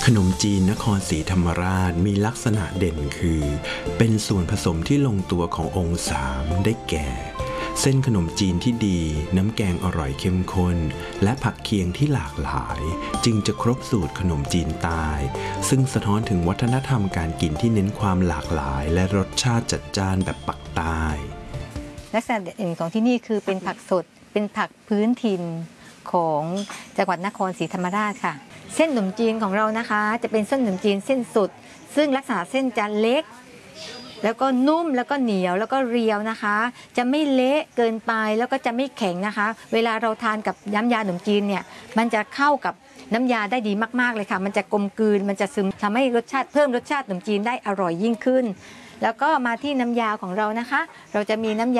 ขนมจีนนครศรีธรรมราชมีลักษณะเด่นคือเป็นส่วนผสมที่ลงตัวขององค์3ได้แก่เส้นขนมจีนที่ดีน้ำแกงอร่อยเข้มข้นและผักเคียงที่หลากหลายจึงจะครบสูตรขนมจีนใต้ซึ่งสะท้อนถึงวัฒนธรรมการกินที่เน้นความหลากหลายและรสชาติจัดจ้านแบบปักใต้ลักษณะเด่นของที่นี่คือเป็นผักสดเป็นผักพื้นถิ่นของจังหวัดนครศรีธรรมราชค่ะเส้นขนมจีนของเรานะคะจะเป็นเส้นขนมจีนเส้นสดซึ่งลักษณะเส้นจะเล็กแล้วก็นุ่มแล้วก็เหนียวแล้วก็เรียวนะคะจะไม่เละเกินไปแล้วก็จะไม่แข็งนะคะเวลาเราทานกับน้ำยาขนมจีนเนี่ยมันจะเข้ากับน้ำยาได้ดีมากๆเลยค่ะมันจะกลมกลืนมันจะซึมทำให้รสชาติเพิ่มรสชาติขนมจีนได้อร่อยยิ่งขึ้นแล้วก็มาที่น้ำยาของเรานะคะเราจะมีน้ำยา